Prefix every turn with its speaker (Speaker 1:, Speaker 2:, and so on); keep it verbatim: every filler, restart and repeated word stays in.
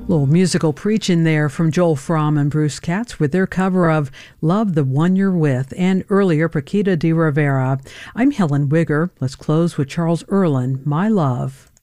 Speaker 1: Little musical preaching there from Joel Fromm and Bruce Katz with their cover of Love the One You're With, and earlier Paquita de Rivera. I'm Helen Wigger. Let's close with Charles Earland, My Love.